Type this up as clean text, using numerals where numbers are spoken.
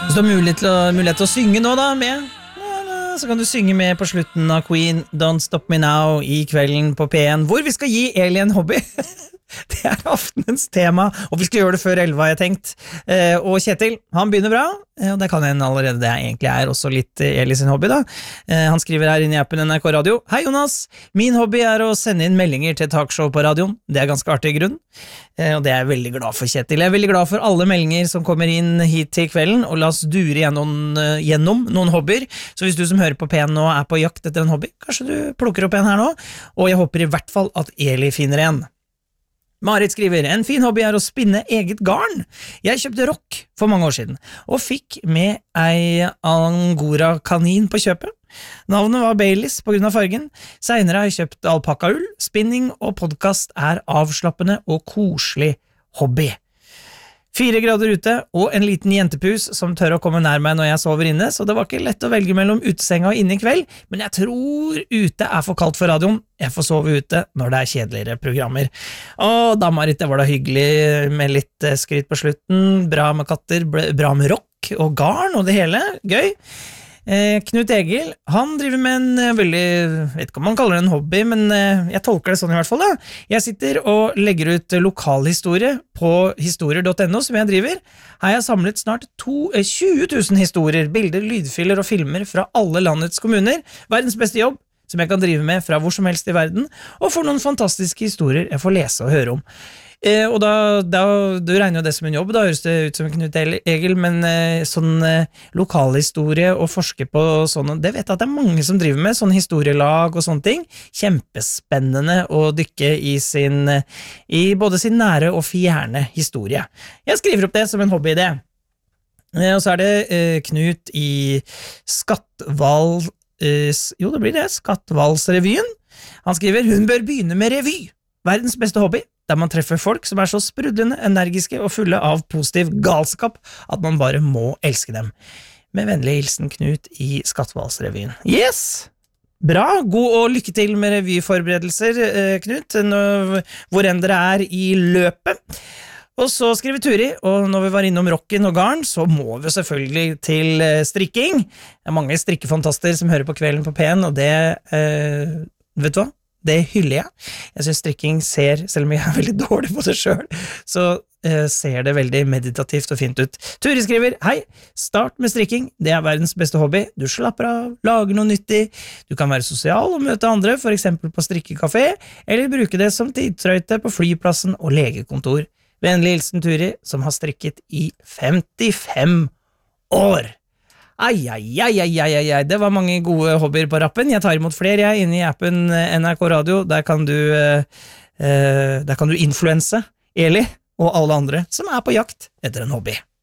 Hvis du har mulighet til å synge nå da, så kan du synge med på slutten av Queen, Don't Stop Me Now, i kvelden på P1, hvor vi skal gi Eli en hobby. Det aftenens tema, og vi skal gjøre det før 11, har jeg tenkt. Og Kjetil, han begynner bra, og det kan en allerede, det egentlig også litt Eli sin hobby da. Han skriver her inne i appen NRK Radio: Hei Jonas, min hobby å sende inn meldinger til talkshow på radioen. Det ganske artig grunn, og det jeg veldig glad for, Kjetil. Jeg veldig glad for alle meldinger som kommer inn hit til kvelden, og la oss dure gjennom noen hobbyer. Så hvis du som hører på P1 nå på jakt etter en hobby, kanskje du plukker opp en her nå, og jeg håper i hvert fall at Eli finner en. Marit skriver: En fin hobby å spinne eget garn. Jeg kjøpte rock for mange år siden, og fikk med ei angora-kanin på kjøpet. Navnet var Baileys på grunn av fargen. Senere har jeg kjøpt alpakaull. Spinning og podcast avslappende og koselig hobby. 4 grader ute, og en liten jentepus som tør å komme nær meg når jeg sover inne, så det var ikke lett å velge mellom utesenga og inne i kveld, men jeg tror ute for kaldt for radioen. Jeg får sove ute når det kjedeligere programmer. Og da, Marit, det var da hyggelig med litt skryt på slutten. Bra med katter, bra med rock og garn og det hele. Gøy. Knut Egil, han driver med en veldig, vet ikke om man kaller det en hobby, men jeg tolker det sånn i hvert fall da. Jeg sitter og legger ut lokalhistorie på historier.no som jeg driver. Her har jeg samlet snart 20 000 historier, bilder, lydfiler og filmer fra alle landets kommuner. Verdens beste jobb, som jeg kan drive med fra hvor som helst i verden, og for noen fantastiske historier jeg får lese og høre om. Og du regner jo det som en jobb, da høres det ut som Knut Egil, men sånn lokalhistorie og forske på sånn, det vet jeg at det mange som driver med, sånn historielag og sånne ting. Kjempespennende å dykke i både sin nære og fjerne historie. Jeg skriver opp det som en hobbyidé. Og så det Knut i Skattvalsrevyen. Han skriver: Hun bør begynne med revy. Verdens beste hobby, der man treffer folk som så sprudlende, energiske og fulle av positiv galskap at man bare må elske dem. Med vennlig hilsen Knut i Skattvalsrevyen. Yes! Bra, god og lykke til med revyforberedelser, Knut, hvor enn dere i løpet. Og så skriver Turi, og når vi var innom rocken og garn, så må vi selvfølgelig til strikking. Det mange strikkefantaster som hører på Kvelden på P1, og det, vet du hva? Det hyller jeg. Jeg synes strikking selv om jeg veldig dårlig på det selv, så ser det veldig meditativt og fint ut. Turi skriver: Hei, start med strikking. Det verdens beste hobby. Du slapper av, lager noe nyttig. Du kan være sosial og møte andre, for eksempel på strikkekafé, eller bruke det som tidstrøyte på flyplassen og legekontor. Vennlig hilsen Turi, som har strikket i 55 år. Det var mange gode hobbyer på rappen. Jeg tar imot flere inne i appen NRK Radio. Der kan du influense Eli og alle andre som på jakt etter en hobby.